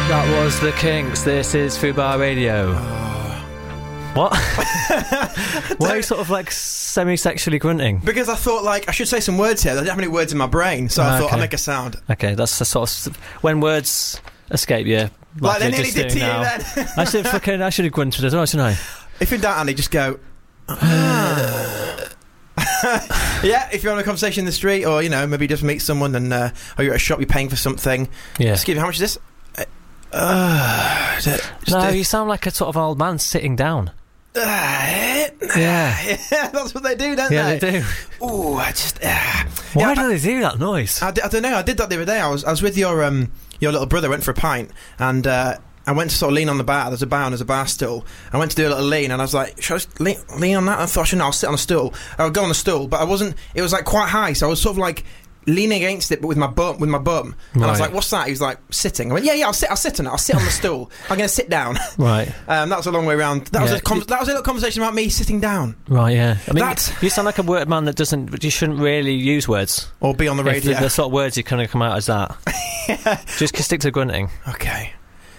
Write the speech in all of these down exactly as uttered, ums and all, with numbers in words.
That was The Kinks. This is Fubar Radio. What? Why are you sort of like semi-sexually grunting? Because I thought, like, I should say some words here. I didn't have any words in my brain, so I Okay. thought I'll make a sound. Okay, that's the sort of... When words escape you... Like, they you're nearly just did to doing you now. then. I should fucking... I should have grunted as well, shouldn't I? If in doubt, Andy, just go... "Ah." Yeah, if you're on a conversation in the street, or, you know, maybe just meet someone and... Uh, or you're at a shop, you're paying for something. Yeah. Excuse me, how much is this? Uh, just, No, uh, you sound like a sort of old man sitting down. Uh, Yeah. yeah, that's what they do, don't Yeah, they? they do. Ooh, I just... Uh, Why yeah, do I, they do that noise? I, I don't know, I did that the other day. I was I was with your um your little brother, went for a pint, and uh, I went to sort of lean on the bar. There's a bar and there's a bar stool. I went to do a little lean, and I was like, should I just lean, lean on that? I thought, I shouldn't, I'll sit on a stool. I'll go on a stool, but I wasn't... It was, like, quite high, so I was sort of, like... leaning against it, but with my bum, with my bum, and I was Right. like, "What's that?" He was like, "Sitting." I went, "Yeah, yeah, I'll sit. I'll sit on it. I'll sit on the stool. I'm going to sit down." Right. Um, that was a long way around. That was Yeah. a com- that was a little conversation about me sitting down Right, yeah. I mean, That's- you sound like a word man that doesn't... You shouldn't really use words. or be on the If radio. the, the sort of words you kind of come out as that. Just stick to grunting. Okay.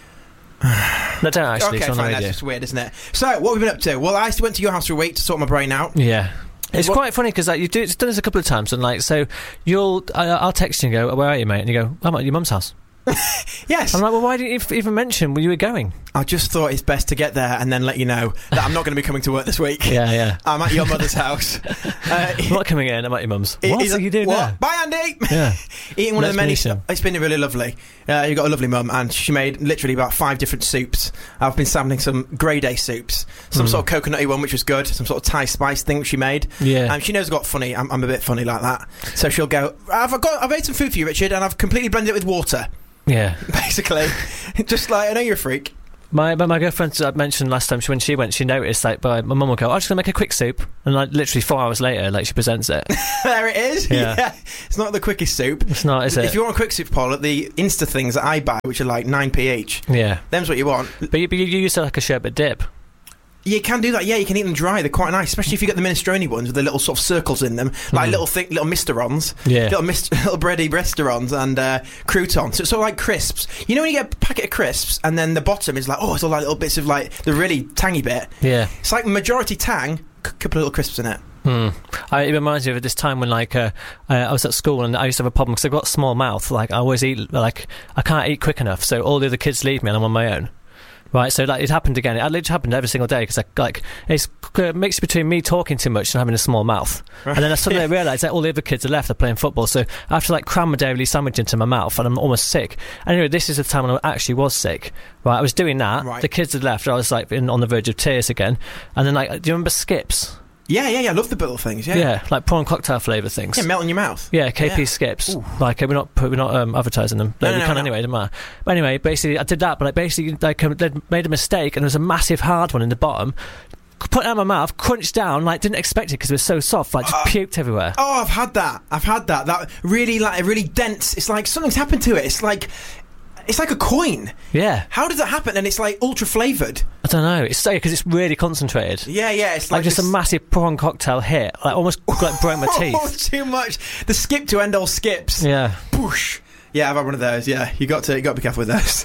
No, don't actually. okay, It's on the fine. That's radio. just weird, isn't it? So, what have we been up to? Well, I went to your house for a week to sort my brain out. Yeah. It's What- quite funny because like you do, it's done this a couple of times, and like so you'll I, I'll text you and go, "Where are you, mate?" And you go, "I'm at your mum's house." Yes. I'm like, "Well, why didn't you f- even mention where you were going?" I just thought it's best to get there and then let you know that I'm not going to be coming to work this week. Yeah, yeah. I'm at your mother's house. Uh, I'm not coming in. I'm at your mum's. He- What he's are like, you doing what? there? Bye, Andy. Yeah. Eating one Let's of the many. meet him. It's been really lovely. Uh, you've got a lovely mum, and she made literally about five different soups. I've been sampling some Grey Day soups, some Mm. sort of coconutty one, which was good, some sort of Thai spice thing which she made. Yeah. Um, she knows I've got funny. I'm, I'm a bit funny like that, so she'll go. I've got. I've made some food for you, Richard, and I've completely blended it with water. Yeah. Basically, just like I know you're a freak. My my, my girlfriend I mentioned last time she, when she went, she noticed like, by my mum will go, "I'm just gonna make a quick soup," and like literally four hours later, like she presents it. There it is. Yeah. It's not the quickest soup. It's not, is it? If you want a quick soup, Paul, at the Insta things that I buy, which are like nine p each, Yeah. them's what you want. But you, but you use it like a sherbet dip. You can do that, yeah. You can eat them dry. They're quite nice, especially if you get the minestrone ones with the little sort of circles in them, like Mm. little thick, little misterons, Yeah. little mis- little bready misterons and uh, croutons. So it's sort of like crisps. You know when you get a packet of crisps and then the bottom is like, oh, it's all like little bits of like the really tangy bit. Yeah. It's like majority tang, c- couple of little crisps in it. Hmm. I, it reminds me of this time when, like, uh, uh, I was at school and I used to have a problem because I've got a small mouth. Like, I always eat, like, I can't eat quick enough, so all the other kids leave me and I'm on my own. Right, so like, it happened again. It literally happened every single day because, I, like, it's a mix between me talking too much and having a small mouth. And then I suddenly Yeah. realised that all the other kids are left, they're playing football, so I have to, like, cram a dairy sandwich into my mouth and I'm almost sick. Anyway, this is the time when I actually was sick. Right, I was doing that. Right. The kids had left. I was, like, in, on the verge of tears again. And then, like, do you remember Skips? Yeah, yeah, yeah. I love the little things. Yeah, Yeah, like prawn cocktail flavour things. yeah, melt in your mouth. Yeah, K P Yeah. Skips. Ooh. Like uh, we're not we're not um, advertising them. No, No, no, we no, can no. anyway. Doesn't matter. But anyway, basically, I did that, but like basically, like um, they'd made a mistake, and there was a massive hard one in the bottom. Put it out of my mouth, crunched down, like didn't expect it because it was so soft, like just Uh, puked everywhere. Oh, I've had that. I've had that. That really, like, really dense. It's like something's happened to it. It's like, it's like a coin. Yeah, How does that happen? And it's like ultra flavoured. I don't know. It's so because it's really concentrated. Yeah, yeah. It's Like, like, just this- a massive prawn cocktail hit, like almost like broke my Oh, teeth. too much. The skip to end all skips. Yeah. Boosh. Yeah, I've had one of those. Yeah, you got to you got to be careful with those.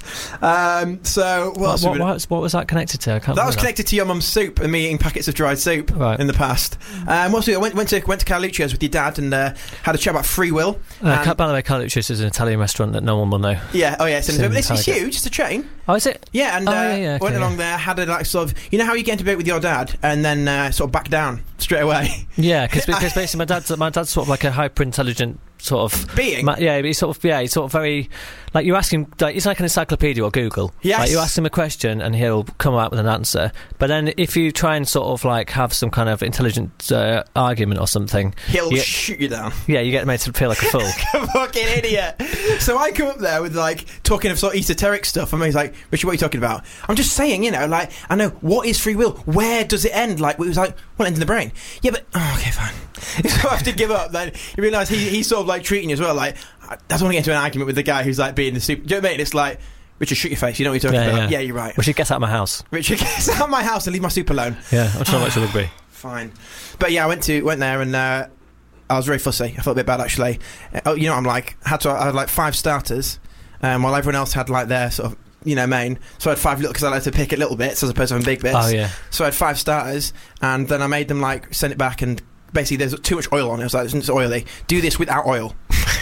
Um, so what, What, else what, have we what, what was that connected to? I can't That was remember connected to your mum's soup and me eating packets of dried soup Right. in the past. Um, what else? I went, went to went to Carluccio's with your dad and uh, had a chat about free will. Uh, And- Ca- by the way, Carluccio's is an Italian restaurant that no one will know. yeah, oh yeah, it's, in, It's in it's, it's Target. huge. It's a chain. Oh, is it? Yeah, and Oh, uh, yeah, yeah, okay, went along yeah. there, had a like sort of, you know how you get into bed with your dad and then uh, sort of back down straight away. Yeah, cause, because basically my dad's my dad's sort of like a hyper intelligent sort of Being. ma- yeah, but he's sort of yeah, he's sort of very like you ask him like he's like an encyclopedia or Google. Yes. Like you ask him a question and he'll come out with an answer. But then if you try and sort of like have some kind of intelligent uh, argument or something, He'll Yeah. shoot you down. yeah, you get made to feel like a fool. A fucking idiot. So I come up there with like talking of sort of esoteric stuff, and he's like, "Richard, what are you talking about?" I'm just saying, you know, like I know what is free will. Where does it end? Like it was like, well, it ends in the brain. Yeah, but oh, okay, fine. So I have to give up. Then you realise he, he's sort of like treating you as well. Like I don't want to get into an argument with the guy who's like being the super. Do you know what I mean? It's like, Richard, shoot your face. You know what you're talking Yeah, about. yeah. Yeah, you're right. We should get out of my house. Richard, get out of my house and leave my soup alone. Yeah, I'm trying to watch the rugby. Fine. But yeah, I went to went there and uh, I was very fussy. I felt a bit bad actually. Uh, oh, you know what I'm like. Had to. I had like five starters, um, while everyone else had like their sort of you know, main. So I had five little, because I like to pick at little bits as opposed to having big bits. Oh, yeah. So I had five starters, and then I made them, like, send it back, and basically there's too much oil on it. I was like, it's oily. Do this without oil.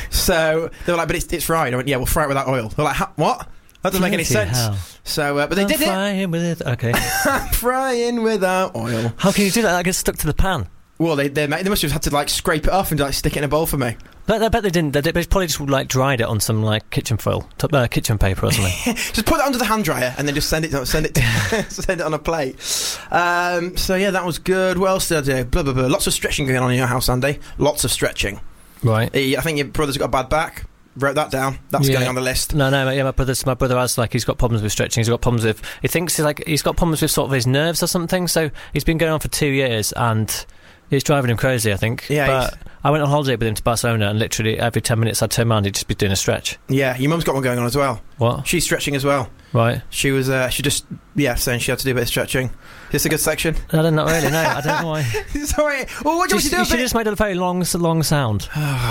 So they were like, but it's, it's fried. I went, yeah, we'll fry it without oil. They're like, what? That doesn't make any sense. Hell. So, uh, but they I'm did frying with it. Okay. it. Frying without oil. How can you do that? That gets stuck to the pan. Well, they, they they must have had to like scrape it off and like stick it in a bowl for me. But I bet they didn't. They, they probably just like dried it on some like kitchen foil, t- uh, kitchen paper or something. Just put it under the hand dryer and then just send it send it send it on a plate. Um, so yeah, that was good. What else did I do? Blah blah blah. Lots of stretching going on in your house, Andy. Lots of stretching. Right. I think your brother's got a bad back. Wrote that down. That's yeah. going on the list. No, no, yeah, my brother's my brother has like he's got problems with stretching. He's got problems with he thinks he's like he's got problems with sort of his nerves or something. So he's been going on for two years and it's driving him crazy, I think. Yeah. But I went on holiday with him to Barcelona and literally every ten minutes I'd turn around he'd just be doing a stretch. Yeah, your mum's got one going on as well. What? She's stretching as well. Right. She was uh, she just yeah saying she had to do a bit of stretching. Is this a good section? I don't know really. No, I don't know why. Sorry. Well, what do you She, want to do? she just made a very long, long sound.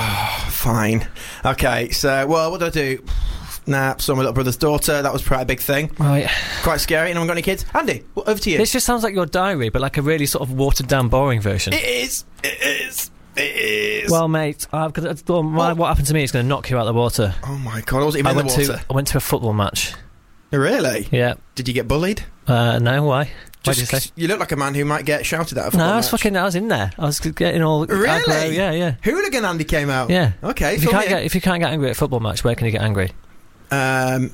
Fine. Okay. So, well, what did I do? Nah, saw my little brother's daughter. That was quite a big thing. Right. Quite scary. Anyone got any kids? Andy, well, over to you. This just sounds like your diary, but like a really sort of watered down, boring version. It is. It is. It is. Well, mate, I've got, well, my, Oh. what happened to me is going to knock you out of the water. Oh my god! I wasn't even I in went the water. to I went to a football match. Really? Yeah. Did you get bullied? Uh, no, why? Why Just did you say? you look like a man who might get shouted at. A No, football I was match. fucking. I was in there. I was getting all Really? aggro. Yeah, yeah, Hooligan Andy came out. yeah. Okay. If you fill can't me in. get if you can't get angry at a football match, where can you get angry? Um.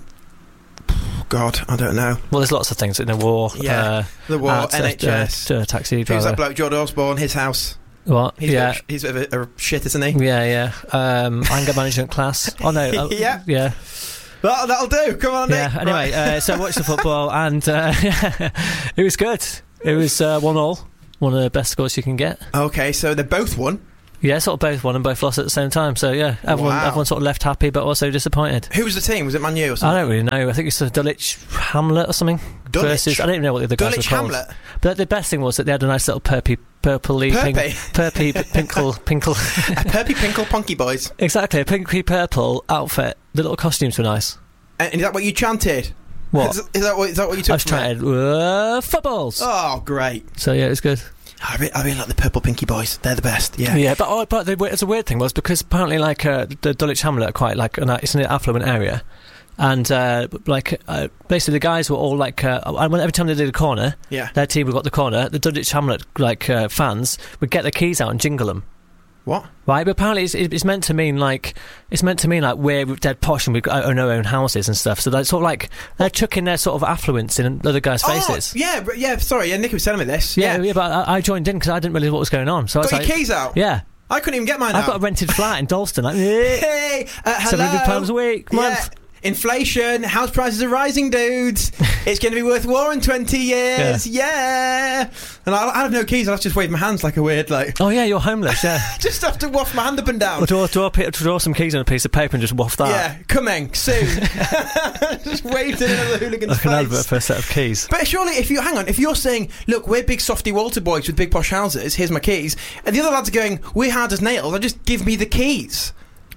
God, I don't know. Well, there's lots of things in the war. Yeah. Uh, The war, at, uh, N H S. uh, uh, taxi Who's driver. that bloke? George Osborne. His house. What? He's yeah. a bit, he's a bit of a, a shit, isn't he? Yeah, yeah. Um, anger management class. Oh no. Uh, Yeah. Yeah. That, that'll do. Come on, Andy. Yeah. Anyway, uh, so I watched the football and uh, it was good. It was uh, one all. One of the best scores you can get. Okay, so they both won. Yeah, sort of both won and both lost at the same time. So yeah, everyone Wow. everyone sort of left happy but also disappointed. Who was the team? Was it Man U or I something? don't really know. I think it's the Dulwich Hamlet or something. Dulwich? Versus, I don't even know what the other guys Dulwich were called. Hamlet. But the best thing was that they had a nice little purpy, purpley, pink, Purpy? purpy, pinkle, pinkle. A Perpy Pinkle Punky Boys. Exactly, a pinky purple outfit. The little costumes were nice. And is that what you chanted? What? Is, is that what? Is that what you took? I was from it? trying uh, footballs. Oh, great! So yeah, it was good. I really, I really like the Purple Pinky Boys. They're the best. Yeah. Yeah, but oh, but the, it's a weird thing was because apparently like uh, the Dulwich Hamlet are quite like an, it's an affluent area, and uh, like uh, basically the guys were all like uh, every time they did a corner, Yeah. their team would got the corner. The Dulwich Hamlet like uh, fans would get their keys out and jingle them. What? Right, but apparently it's, it's meant to mean like it's meant to mean like we're dead posh and we own our own houses and stuff. So they're sort of like they're chucking their sort of affluence in other guys' faces. Oh, yeah, but- yeah. Sorry, yeah. Nicky was telling me this. yeah, Yeah. yeah, but I, I joined in because I didn't really know what was going on. So I Got was your like, keys out. yeah, I couldn't even get mine I've out. got a rented flat in Dalston. Like, eh, Hey, uh, hello. seven hundred pounds a week, Yeah. month. Inflation, house prices are rising, dudes. It's going to be worth more in twenty years. Yeah. And I, I have no keys. I'll just wave my hands like a weird, like, Oh yeah, you're homeless. Yeah, just have to waft my hand up and down. or draw, draw, pi- draw some keys on a piece of paper and just waft that. Yeah, coming soon. Just waved in another hooligan's Like an face. advert for a set of keys. But surely, if you hang on, if you're saying, "Look, we're big softy Walter boys with big posh houses. Here's my keys," and the other lads are going, "We're hard as nails. I just give me the keys."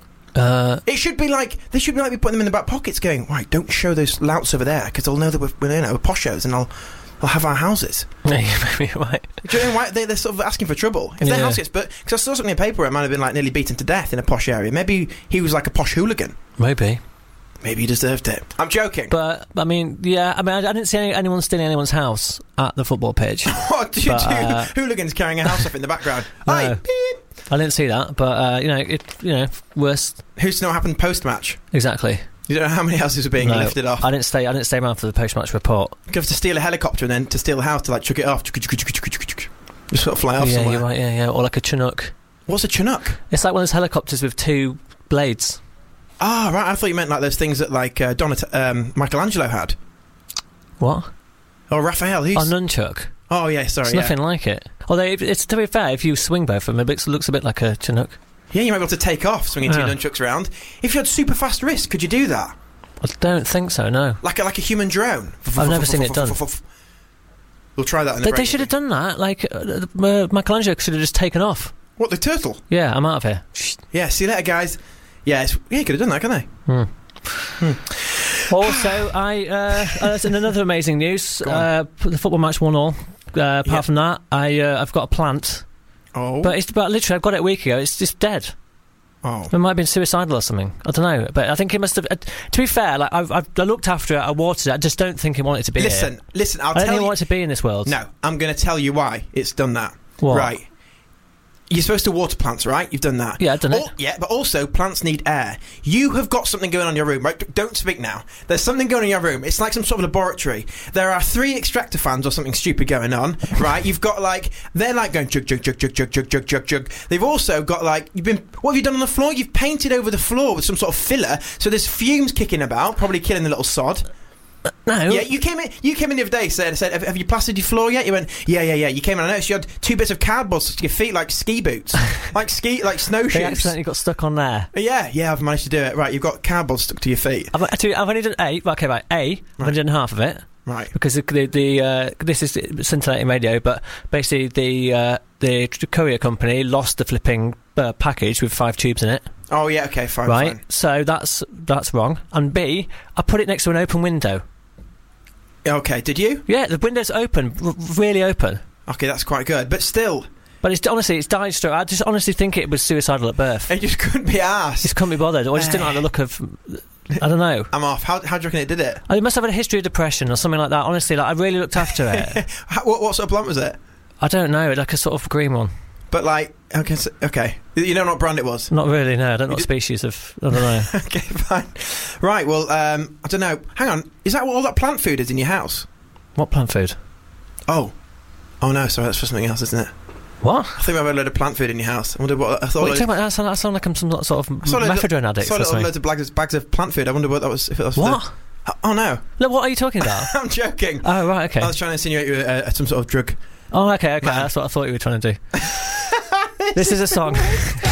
Uh, It should be like they should be like be putting them in the back pockets, going, "Right, don't show those louts over there because they'll know that we're, we're you know we're poshos and I'll." I'll have our houses. maybe you're right. Do you know why they, they're sort of asking for trouble? If their Yeah. house gets, but because I saw something in the paper, where it might have been like nearly beaten to death in a posh area. Maybe he was like a posh hooligan. Maybe. Maybe he deserved it. I'm joking. But I mean, yeah, I mean, I, I didn't see any, anyone stealing anyone's house at the football pitch. What do you But, do? uh, Hooligans carrying a house off in the background. No. Aye, beep. I didn't see that, but uh, you know, it, you know, worse. Who's to know what happened post match? Exactly. You don't know how many houses were being No, lifted off. I didn't stay. I didn't stay around for the post-match report. You have to steal a helicopter and then to steal a house to like chuck it off. Just sort of fly off yeah, somewhere. you're right. Yeah, yeah, or like a Chinook. What's a Chinook? It's like one of those helicopters with two blades. Ah, right. I thought you meant like those things that like uh, Donat- um, Michelangelo had. What? Or Raphael. Who's... A nunchuck. Oh yeah, sorry. It's yeah. nothing like it. Although, if, it's to be fair, if you swing both of them, it looks, looks a bit like a Chinook. Yeah, you might be able to take off swinging two Yeah. nunchucks around. If you had super fast wrist, could you do that? I don't think so. No. Like a, like a human drone? I've never seen it done. We'll try that in the They, break. they should have done that. Like uh, uh, Michelangelo should have just taken off. What, the turtle? Yeah, I'm out of here. Yeah, see you later, guys. Yeah, it's, yeah, you could have done that, couldn't they? Hmm. Hmm. Also, I uh, uh, in another amazing news, uh, the football match one all. Uh, apart Yeah. from that, I uh, I've got a plant, Oh. but it's but literally I've got it a week ago. It's just dead. Oh. It might have been suicidal or something. I don't know, but I think it must have. Uh, to be fair, like I've, I've I looked after it, I watered it. I just don't think it wanted to be Listen, here. listen, I'll I don't tell think it you. wanted to be in this world. No, I'm going to tell you why it's done that. What? Right. You're supposed to water plants, right? You've done that. Yeah, I've done it. Al- yeah, but also plants need air. You have got something going on in your room, right? D- Don't speak now. There's something going on in your room. It's like some sort of laboratory. There are three extractor fans or something stupid going on, right? You've got like they're like going jug jug jug jug jug jug jug jug jug. They've also got like you've been. What have you done on the floor? You've painted over the floor with some sort of filler, so there's fumes kicking about, probably killing the little sod. No. Yeah, you came in. You came in the other day. Said, said, have, have you plastered your floor yet? You went, yeah, yeah, yeah. You came in. I noticed you had two bits of cardboard stuck to your feet, like ski boots, like ski, like They snowshoes. accidentally got stuck on there. Yeah, yeah. I've managed to do it. Right, you've got cardboard stuck to your feet. I've, actually, I've only done A. Okay, right. A. I've Right. only done half of it. Right. Because the the, the uh, this is scintillating radio, but basically the uh, the courier company lost the flipping uh, package with five tubes in it. Oh yeah. Okay. Fine. Right. Fine. So that's that's wrong. And B, I put it next to an open window. Okay. Did you? Yeah, the window's open, r- really open. Okay, that's quite good. But still, But it's honestly, it's died straight. I just honestly think it was suicidal at birth. it just couldn't be arsed. Just couldn't be bothered, or I just didn't like the look of. I don't know. I'm off. How, how do you reckon it did it? I must have had a history of depression or something like that. Honestly, like I really looked after it. How, what, what sort of plant was it? I don't know, like a sort of green one. But like, okay, so, okay. You don't know what brand it was? Not really. No, I don't know what You species of. I don't know. Okay, fine. Right. Well, um, I don't know. Hang on. Is that what all that plant food is in your house? What plant food? Oh. Oh no. Sorry, that's for something else, isn't it? What? I think I have a load of plant food in your house. I wonder what. I thought. What are you loads- talking about? That sound, that sound like I'm some sort of I saw loads of- methadone I addict saw or little something. loads of bags, bags of plant food. I wonder what that was. If it was for What? The, oh no. Look, what are you talking about? I'm joking. Oh, right, okay. I was trying to insinuate you were uh, some sort of drug. Oh, okay, okay. Man. That's what I thought you were trying to do. This is a song.